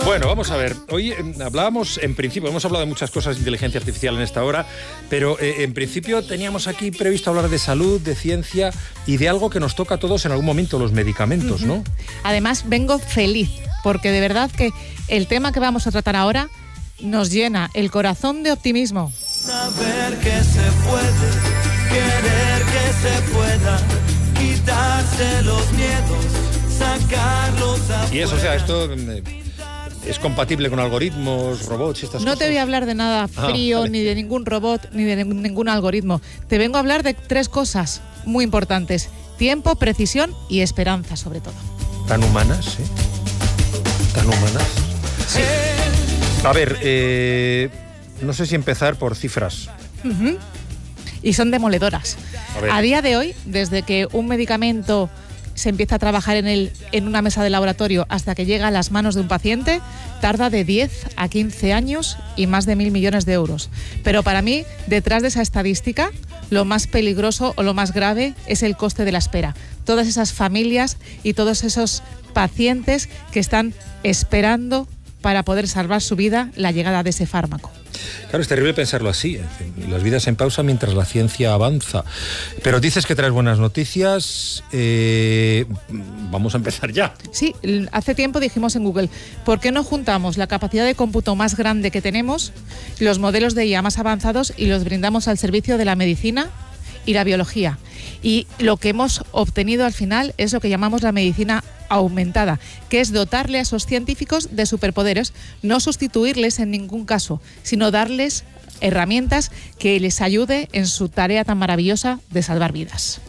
Bueno, vamos a ver. Hoy hablábamos, en principio, hemos hablado de muchas cosas de inteligencia artificial en esta hora, pero en principio teníamos aquí previsto hablar de salud, de ciencia y de algo que nos toca a todos en algún momento, los medicamentos, ¿no? Además, vengo feliz, porque de verdad que el tema que vamos a tratar ahora nos llena el corazón de optimismo. Saber que se puede, querer que se pueda, quitarse los miedos, sacarlos afuera. Y eso, o sea, esto es compatible con algoritmos, robots y estas cosas. No te voy a hablar de nada frío, vale. ni de ningún robot, ni de ningún algoritmo. Te vengo a hablar de 3 cosas muy importantes: tiempo, precisión y esperanza, sobre todo. Tan humanas, ¿sí? Tan humanas. Sí. A ver, no sé si empezar por cifras. Y son demoledoras. A ver. A día de hoy, desde que un medicamento se empieza a trabajar en una mesa de laboratorio hasta que llega a las manos de un paciente, tarda de 10 a 15 años y más de 1.000 millones de euros. Pero para mí, detrás de esa estadística, lo más peligroso o lo más grave es el coste de la espera. Todas esas familias y todos esos pacientes que están esperando para poder salvar su vida la llegada de ese fármaco. Claro, es terrible pensarlo así. Las vidas en pausa mientras la ciencia avanza. Pero dices que traes buenas noticias. Vamos a empezar ya. Sí, hace tiempo dijimos en Google, ¿por qué no juntamos la capacidad de cómputo más grande que tenemos, los modelos de IA más avanzados y los brindamos al servicio de la medicina y la biología? Y lo que hemos obtenido al final es lo que llamamos la medicina aumentada, que es dotarle a esos científicos de superpoderes, no sustituirles en ningún caso, sino darles herramientas que les ayude en su tarea tan maravillosa de salvar vidas.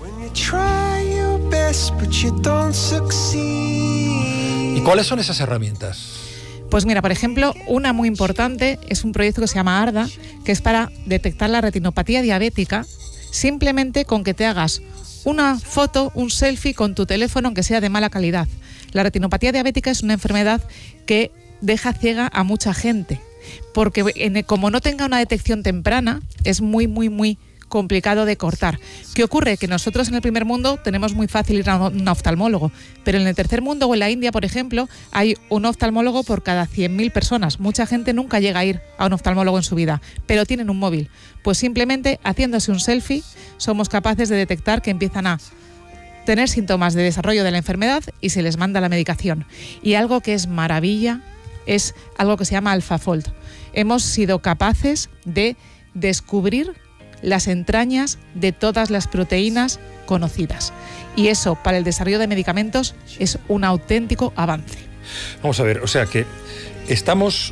¿Y cuáles son esas herramientas? Pues mira, por ejemplo, una muy importante es un proyecto que se llama ARDA, que es para detectar la retinopatía diabética simplemente con que te hagas una foto, un selfie con tu teléfono, aunque sea de mala calidad. La retinopatía diabética es una enfermedad que deja ciega a mucha gente, porque como no tenga una detección temprana, es muy complicado de cortar. ¿Qué ocurre? Que nosotros en el primer mundo tenemos muy fácil ir a un oftalmólogo, pero en el tercer mundo o en la India, por ejemplo, hay un oftalmólogo por cada 100.000 personas. Mucha gente nunca llega a ir a un oftalmólogo en su vida, pero tienen un móvil. Pues simplemente haciéndose un selfie somos capaces de detectar que empiezan a tener síntomas de desarrollo de la enfermedad y se les manda la medicación. Y algo que es maravilla es algo que se llama AlphaFold. Hemos sido capaces de descubrir las entrañas de todas las proteínas conocidas. Y eso, para el desarrollo de medicamentos, es un auténtico avance. Vamos a ver, o sea que estamos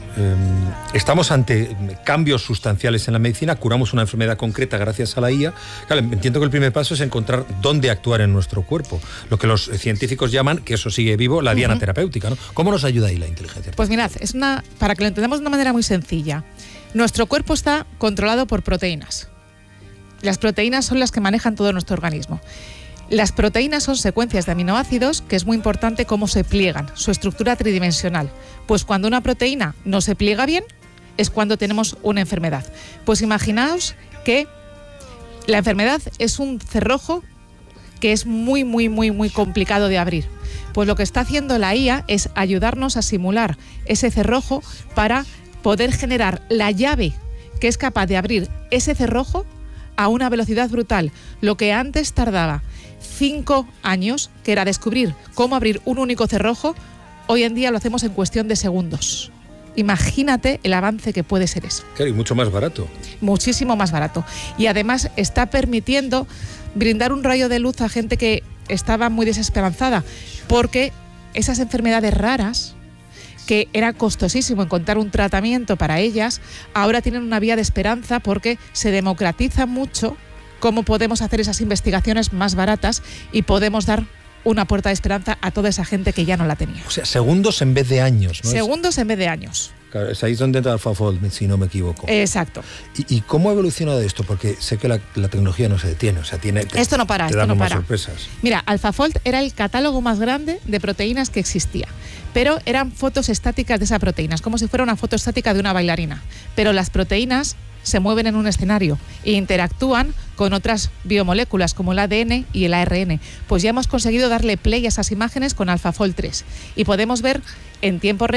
ante cambios sustanciales en la medicina, curamos una enfermedad concreta gracias a la IA. Claro, entiendo que el primer paso es encontrar dónde actuar en nuestro cuerpo, lo que los científicos llaman, que eso sigue vivo, la diana terapéutica, ¿no? ¿Cómo nos ayuda ahí la inteligencia artificial? Pues mirad, para que lo entendamos de una manera muy sencilla, nuestro cuerpo está controlado por proteínas. Las proteínas son las que manejan todo nuestro organismo. Las proteínas son secuencias de aminoácidos, que es muy importante cómo se pliegan, su estructura tridimensional. Pues cuando una proteína no se pliega bien, es cuando tenemos una enfermedad. Pues imaginaos que la enfermedad es un cerrojo que es muy complicado de abrir. Pues lo que está haciendo la IA es ayudarnos a simular ese cerrojo para poder generar la llave que es capaz de abrir ese cerrojo a una velocidad brutal. Lo que antes tardaba 5 años, que era descubrir cómo abrir un único cerrojo, hoy en día lo hacemos en cuestión de segundos. Imagínate el avance que puede ser eso. Claro, y mucho más barato. Muchísimo más barato. Y además está permitiendo brindar un rayo de luz a gente que estaba muy desesperanzada, porque esas enfermedades raras, que era costosísimo encontrar un tratamiento para ellas, ahora tienen una vía de esperanza porque se democratiza mucho cómo podemos hacer esas investigaciones más baratas y podemos dar una puerta de esperanza a toda esa gente que ya no la tenía. O sea, segundos en vez de años, ¿no? Segundos en vez de años. Claro, es ahí donde entra AlphaFold, si no me equivoco. Exacto. ¿Y cómo ha evolucionado esto? Porque sé que la tecnología no se detiene, o sea, esto no para, te esto dan no más para. sorpresas. Mira, AlphaFold era el catálogo más grande de proteínas que existía, pero eran fotos estáticas de esas proteínas, como si fuera una foto estática de una bailarina. Pero las proteínas se mueven en un escenario e interactúan con otras biomoléculas como el ADN y el ARN. Pues ya hemos conseguido darle play a esas imágenes con AlphaFold 3 y podemos ver en tiempo real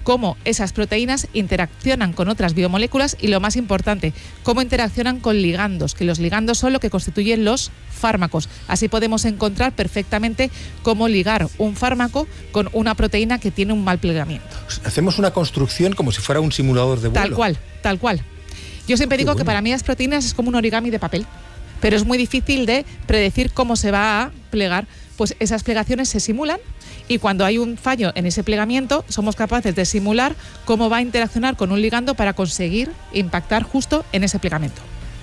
cómo esas proteínas interaccionan con otras biomoléculas y, lo más importante, cómo interaccionan con ligandos, que los ligandos son lo que constituyen los fármacos. Así podemos encontrar perfectamente cómo ligar un fármaco con una proteína que tiene un mal plegamiento. Hacemos una construcción como si fuera un simulador de vuelo. Tal cual, tal cual. Yo siempre digo que para mí las proteínas es como un origami de papel, pero es muy difícil de predecir cómo se va a plegar. Pues esas plegaciones se simulan y cuando hay un fallo en ese plegamiento somos capaces de simular cómo va a interaccionar con un ligando para conseguir impactar justo en ese plegamiento.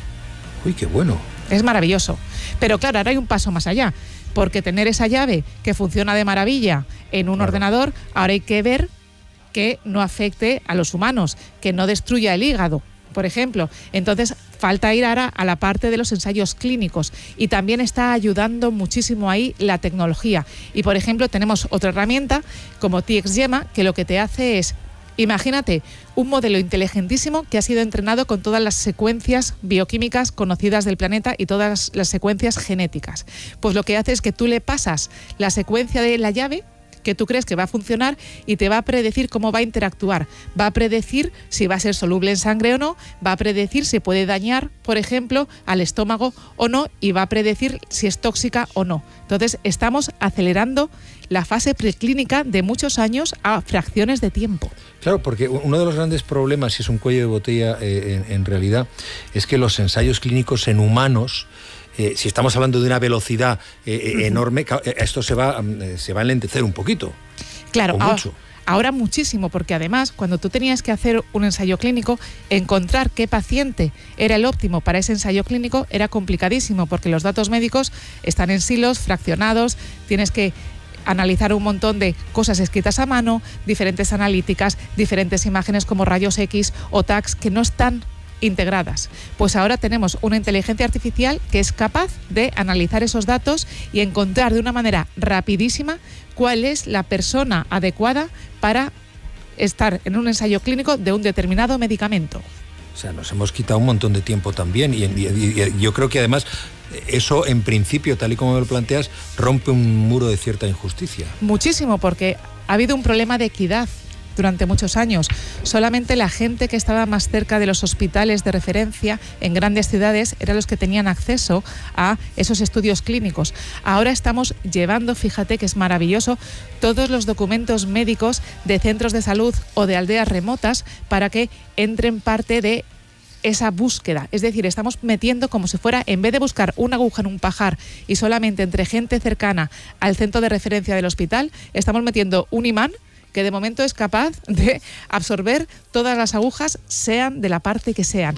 Uy, qué bueno. Es maravilloso. Pero claro, ahora hay un paso más allá, porque tener esa llave que funciona de maravilla en un ordenador, ahora hay que ver que no afecte a los humanos, que no destruya el hígado, por ejemplo. Entonces falta ir ahora a la parte de los ensayos clínicos y también está ayudando muchísimo ahí la tecnología. Y por ejemplo tenemos otra herramienta como TXGEMA, que lo que te hace es, imagínate, un modelo inteligentísimo que ha sido entrenado con todas las secuencias bioquímicas conocidas del planeta y todas las secuencias genéticas. Pues lo que hace es que tú le pasas la secuencia de la llave que tú crees que va a funcionar y te va a predecir cómo va a interactuar. Va a predecir si va a ser soluble en sangre o no, va a predecir si puede dañar, por ejemplo, al estómago o no, y va a predecir si es tóxica o no. Entonces, estamos acelerando la fase preclínica de muchos años a fracciones de tiempo. Claro, porque uno de los grandes problemas, y es un cuello de botella en realidad, es que los ensayos clínicos en humanos, si estamos hablando de una velocidad enorme, esto se va a enlentecer un poquito. Claro, mucho. Ahora muchísimo, porque además cuando tú tenías que hacer un ensayo clínico, encontrar qué paciente era el óptimo para ese ensayo clínico era complicadísimo, porque los datos médicos están en silos, fraccionados, tienes que analizar un montón de cosas escritas a mano, diferentes analíticas, diferentes imágenes como rayos X o TACs que no están integradas. Pues ahora tenemos una inteligencia artificial que es capaz de analizar esos datos y encontrar de una manera rapidísima cuál es la persona adecuada para estar en un ensayo clínico de un determinado medicamento. O sea, nos hemos quitado un montón de tiempo también y yo creo que además eso, en principio, tal y como me lo planteas, rompe un muro de cierta injusticia. Muchísimo, porque ha habido un problema de equidad durante muchos años. Solamente la gente que estaba más cerca de los hospitales de referencia en grandes ciudades eran los que tenían acceso a esos estudios clínicos. Ahora estamos llevando, fíjate que es maravilloso, todos los documentos médicos de centros de salud o de aldeas remotas para que entren parte de esa búsqueda. Es decir, estamos metiendo como si fuera, en vez de buscar una aguja en un pajar y solamente entre gente cercana al centro de referencia del hospital, estamos metiendo un imán que de momento es capaz de absorber todas las agujas, sean de la parte que sean.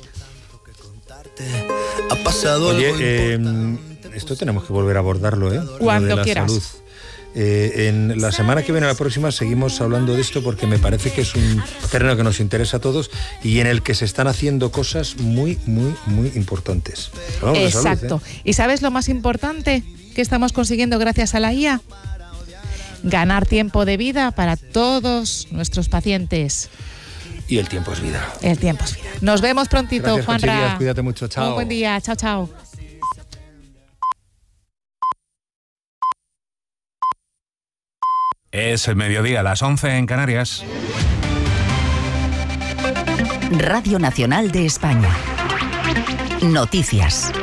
Oye, esto tenemos que volver a abordarlo, ¿eh? Cuando quieras. Salud. En la semana que viene, la próxima, seguimos hablando de esto porque me parece que es un terreno que nos interesa a todos y en el que se están haciendo cosas muy, muy, muy importantes. Exacto. Salud, ¿eh? ¿Y sabes lo más importante que estamos consiguiendo gracias a la IA? Ganar tiempo de vida para todos nuestros pacientes. Y el tiempo es vida. El tiempo es vida. Nos vemos prontito, Gracias, Juanra. Cuídate mucho, chao. Un buen día, chao, chao. Es el mediodía, las 11 en Canarias. Radio Nacional de España. Noticias.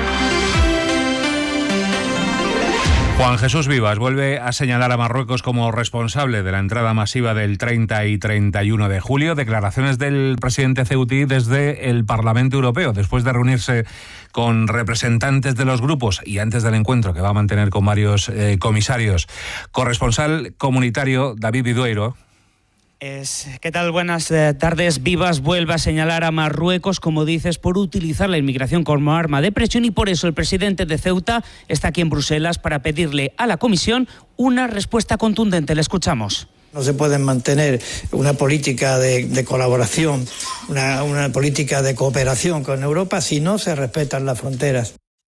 Juan Jesús Vivas vuelve a señalar a Marruecos como responsable de la entrada masiva del 30 y 31 de julio. Declaraciones del presidente Ceutí desde el Parlamento Europeo, después de reunirse con representantes de los grupos y antes del encuentro que va a mantener con varios comisarios. Corresponsal comunitario David Vidueiro. ¿Qué tal? Buenas tardes. Vivas vuelve a señalar a Marruecos, como dices, por utilizar la inmigración como arma de presión y por eso el presidente de Ceuta está aquí en Bruselas para pedirle a la Comisión una respuesta contundente. Le escuchamos. No se puede mantener una política de colaboración, una política de cooperación con Europa si no se respetan las fronteras.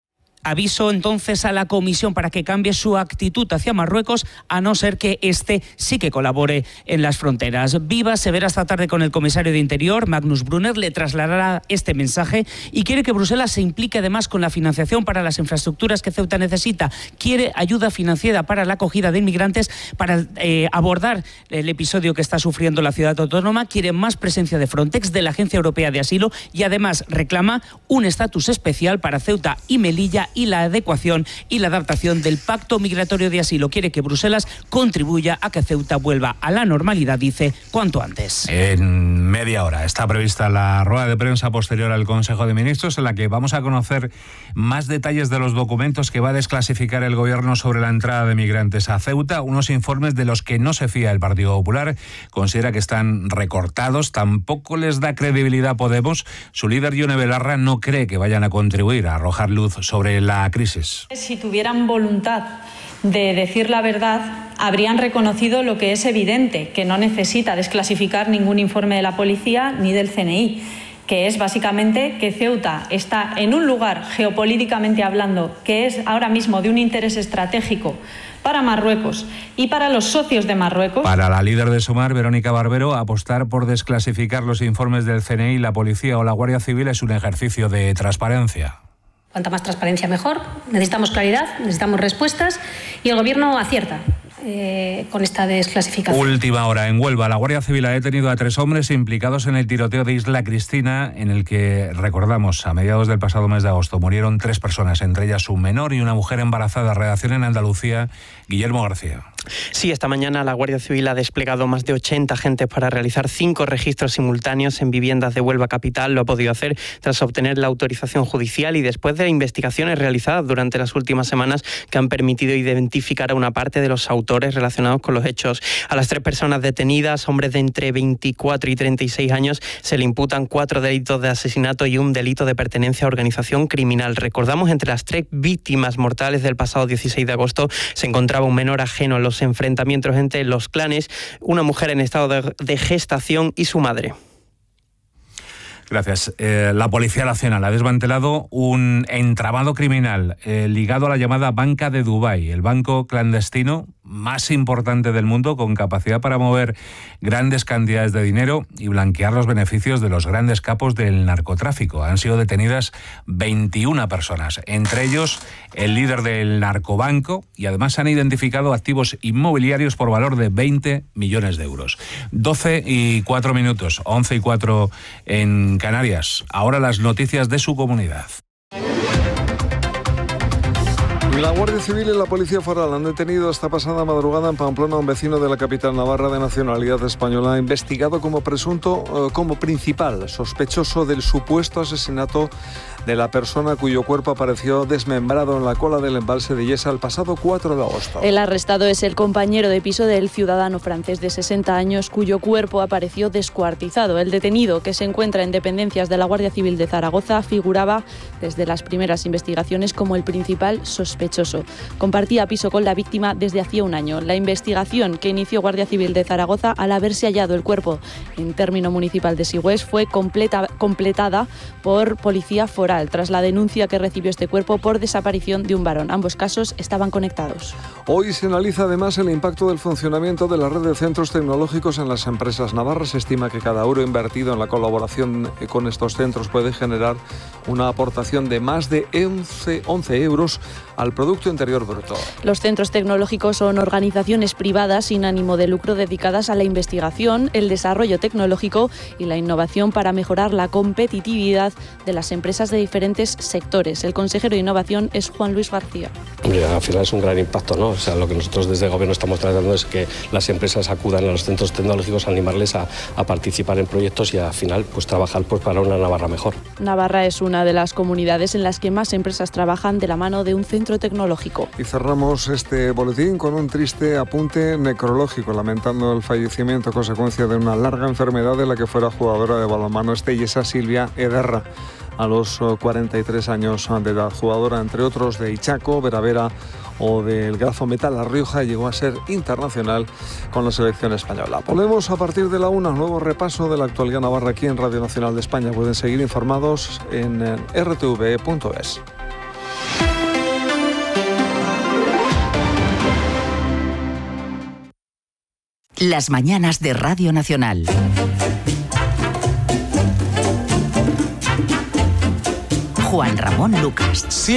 Aviso entonces a la Comisión para que cambie su actitud hacia Marruecos, a no ser que este sí que colabore en las fronteras. Vivas se verá esta tarde con el comisario de Interior, Magnus Brunner, le trasladará este mensaje y quiere que Bruselas se implique además con la financiación para las infraestructuras que Ceuta necesita. Quiere ayuda financiera para la acogida de inmigrantes, para abordar el episodio que está sufriendo la ciudad autónoma. Quiere más presencia de Frontex, de la Agencia Europea de Asilo, y además reclama un estatus especial para Ceuta y Melilla y la adecuación y la adaptación del Pacto Migratorio de Asilo. Quiere que Bruselas contribuya a que Ceuta vuelva a la normalidad, dice, cuanto antes. En media hora está prevista la rueda de prensa posterior al Consejo de Ministros, en la que vamos a conocer más detalles de los documentos que va a desclasificar el Gobierno sobre la entrada de migrantes a Ceuta, unos informes de los que no se fía el Partido Popular, considera que están recortados, tampoco les da credibilidad a Podemos. Su líder, Ione Belarra, no cree que vayan a contribuir a arrojar luz sobre la crisis. Si tuvieran voluntad de decir la verdad, habrían reconocido lo que es evidente, que no necesita desclasificar ningún informe de la policía ni del CNI, que es básicamente que Ceuta está en un lugar, geopolíticamente hablando, que es ahora mismo de un interés estratégico para Marruecos y para los socios de Marruecos. Para la líder de Sumar, Verónica Barbero, apostar por desclasificar los informes del CNI, la policía o la Guardia Civil es un ejercicio de transparencia. Cuanta más transparencia mejor, necesitamos claridad, necesitamos respuestas y el Gobierno acierta con esta desclasificación. Última hora en Huelva. La Guardia Civil ha detenido a 3 hombres implicados en el tiroteo de Isla Cristina, en el que, recordamos, a mediados del pasado mes de agosto murieron 3 personas, entre ellas un menor y una mujer embarazada. Redacción en Andalucía, Guillermo García. Sí, esta mañana la Guardia Civil ha desplegado más de 80 agentes para realizar 5 registros simultáneos en viviendas de Huelva capital. Lo ha podido hacer tras obtener la autorización judicial y después de investigaciones realizadas durante las últimas semanas que han permitido identificar a una parte de los autores relacionados con los hechos. A las 3 personas detenidas, hombres de entre 24 y 36 años, se le imputan 4 delitos de asesinato y un delito de pertenencia a organización criminal. Recordamos, entre las 3 víctimas mortales del pasado 16 de agosto se encontraba un menor ajeno a los enfrentamientos entre los clanes, una mujer en estado de gestación y su madre. Gracias. La Policía Nacional ha desmantelado un entramado criminal ligado a la llamada Banca de Dubái, el banco clandestino más importante del mundo, con capacidad para mover grandes cantidades de dinero y blanquear los beneficios de los grandes capos del narcotráfico. Han sido detenidas 21 personas, entre ellos el líder del narcobanco, y además se han identificado activos inmobiliarios por valor de 20 millones de euros. 12:04 minutos, 11:04 en Canarias. Ahora las noticias de su comunidad. La Guardia Civil y la Policía Foral han detenido esta pasada madrugada en Pamplona a un vecino de la capital navarra de nacionalidad española, investigado como principal sospechoso del supuesto asesinato de la persona cuyo cuerpo apareció desmembrado en la cola del embalse de Yesa el pasado 4 de agosto. El arrestado es el compañero de piso del ciudadano francés de 60 años cuyo cuerpo apareció descuartizado. El detenido, que se encuentra en dependencias de la Guardia Civil de Zaragoza, figuraba desde las primeras investigaciones como el principal sospechoso. Compartía piso con la víctima desde hacía un año. La investigación que inició Guardia Civil de Zaragoza al haberse hallado el cuerpo en término municipal de Sigüés fue completada por Policía Foral tras la denuncia que recibió este cuerpo por desaparición de un varón. Ambos casos estaban conectados. Hoy se analiza además el impacto del funcionamiento de la red de centros tecnológicos en las empresas navarras. Se estima que cada euro invertido en la colaboración con estos centros puede generar una aportación de más de 11 euros al Producto Interior Bruto. Los centros tecnológicos son organizaciones privadas sin ánimo de lucro dedicadas a la investigación, el desarrollo tecnológico y la innovación para mejorar la competitividad de las empresas de diferentes sectores. El consejero de Innovación es Juan Luis García. Al final es un gran impacto, ¿no? O sea, lo que nosotros desde el Gobierno estamos tratando es que las empresas acudan a los centros tecnológicos, animarles a participar en proyectos y al final pues trabajar para una Navarra mejor. Navarra es una de las comunidades en las que más empresas trabajan de la mano de un centro tecnológico. Y cerramos este boletín con un triste apunte necrológico, lamentando el fallecimiento a consecuencia de una larga enfermedad de la que fuera jugadora de balonmano estellesa Silvia Ederra, a los 43 años de edad. Jugadora, entre otros, de Ichaco, Veravera o del Grazo Metal La Rioja, llegó a ser internacional con la selección española. Volvemos a partir de la 1, nuevo repaso de la actualidad navarra aquí en Radio Nacional de España. Pueden seguir informados en rtve.es. Las mañanas de Radio Nacional. Juan Ramón Lucas.